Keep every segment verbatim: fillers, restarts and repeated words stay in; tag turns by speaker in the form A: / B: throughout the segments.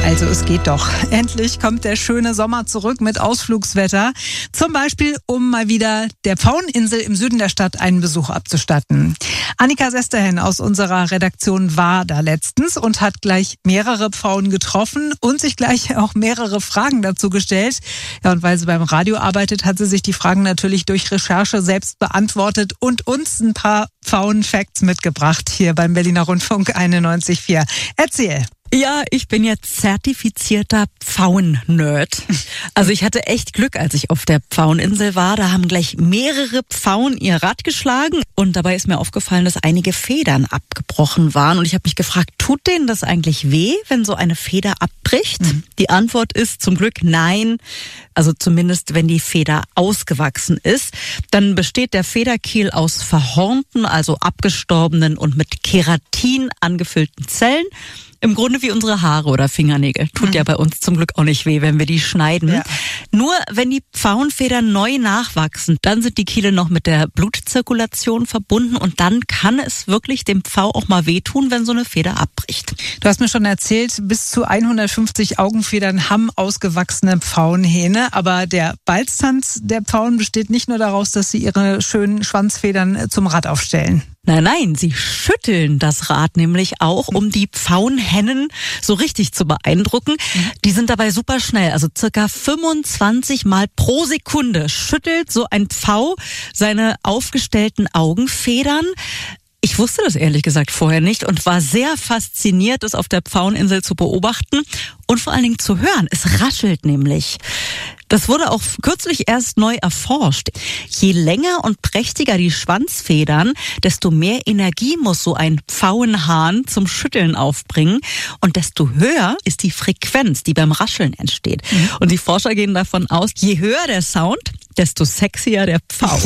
A: Also es geht doch. Endlich kommt der schöne Sommer zurück mit Ausflugswetter. Zum Beispiel, um mal wieder der Pfaueninsel im Süden der Stadt einen Besuch abzustatten. Annika Sesterhen aus unserer Redaktion war da letztens und hat gleich mehrere Pfauen getroffen und sich gleich auch mehrere Fragen dazu gestellt. Ja, und weil sie beim Radio arbeitet, hat sie sich die Fragen natürlich durch Recherche selbst beantwortet und uns ein paar Pfauen-Facts mitgebracht hier beim Berliner Rundfunk einundneunzig Komma vier. Erzähl.
B: Ja, ich bin jetzt zertifizierter Pfauen-Nerd. Also ich hatte echt Glück, als ich auf der Pfaueninsel war. Da haben gleich mehrere Pfauen ihr Rad geschlagen. Und dabei ist mir aufgefallen, dass einige Federn abgebrochen waren. Und ich habe mich gefragt, tut denen das eigentlich weh, wenn so eine Feder abbricht? Mhm. Die Antwort ist zum Glück nein. Also zumindest, wenn die Feder ausgewachsen ist. Dann besteht der Federkiel aus verhornten, also abgestorbenen und mit Keratin angefüllten Zellen. Im Grunde wie unsere Haare oder Fingernägel. Tut mhm. ja bei uns zum Glück auch nicht weh, wenn wir die schneiden. Ja. Nur wenn die Pfauenfedern neu nachwachsen, dann sind die Kiele noch mit der Blutzirkulation verbunden und dann kann es wirklich dem Pfau auch mal wehtun, wenn so eine Feder abbricht.
A: Du hast mir schon erzählt, bis zu hundertfünfzig Augenfedern haben ausgewachsene Pfauenhähne, aber der Balztanz der Pfauen besteht nicht nur daraus, dass sie ihre schönen Schwanzfedern zum Rad aufstellen.
B: Nein, nein, sie schütteln das Rad nämlich auch, um die Pfauenhennen so richtig zu beeindrucken. Die sind dabei super schnell, also circa fünfundzwanzig Mal pro Sekunde schüttelt so ein Pfau seine aufgestellten Augenfedern. Ich wusste das ehrlich gesagt vorher nicht und war sehr fasziniert, das auf der Pfaueninsel zu beobachten und vor allen Dingen zu hören. Es raschelt nämlich. Das wurde auch kürzlich erst neu erforscht. Je länger und prächtiger die Schwanzfedern, desto mehr Energie muss so ein Pfauenhahn zum Schütteln aufbringen und desto höher ist die Frequenz, die beim Rascheln entsteht. Mhm. Und die Forscher gehen davon aus, je höher der Sound, desto sexier der Pfau.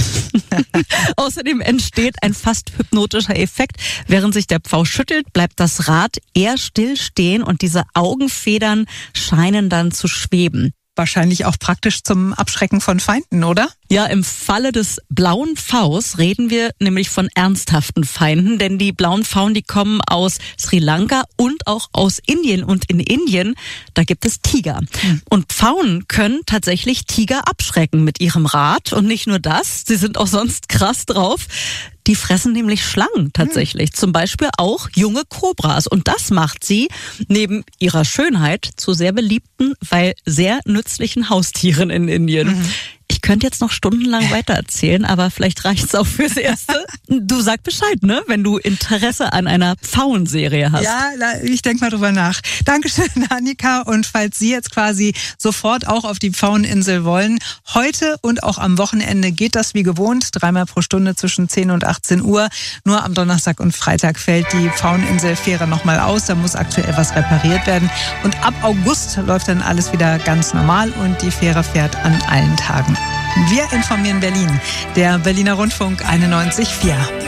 B: Außerdem entsteht ein fast hypnotischer Effekt. Während sich der Pfau schüttelt, bleibt das Rad eher still stehen und diese Augenfedern scheinen dann zu schweben.
A: Wahrscheinlich auch praktisch zum Abschrecken von Feinden, oder?
B: Ja, im Falle des blauen Pfaus reden wir nämlich von ernsthaften Feinden, denn die blauen Pfauen, die kommen aus Sri Lanka und auch aus Indien. Und in Indien, da gibt es Tiger. Mhm. Und Pfauen können tatsächlich Tiger abschrecken mit ihrem Rad. Und nicht nur das, sie sind auch sonst krass drauf. Die fressen nämlich Schlangen tatsächlich, mhm. zum Beispiel auch junge Kobras. Und das macht sie neben ihrer Schönheit zu sehr beliebten, weil sehr nützlichen Haustieren in Indien. Mhm. Ich könnte jetzt noch stundenlang weitererzählen, aber vielleicht reicht's auch fürs Erste. Du sag Bescheid, ne, wenn du Interesse an einer Pfauenserie hast.
A: Ja, ich denke mal drüber nach. Dankeschön, Annika. Und falls Sie jetzt quasi sofort auch auf die Pfaueninsel wollen, heute und auch am Wochenende geht das wie gewohnt, dreimal pro Stunde zwischen zehn und achtzehn Uhr. Nur am Donnerstag und Freitag fällt die Pfaueninsel-Fähre nochmal aus. Da muss aktuell was repariert werden. Und ab August läuft dann alles wieder ganz normal und die Fähre fährt an allen Tagen. Wir informieren Berlin. Der Berliner Rundfunk einundneunzig Komma vier.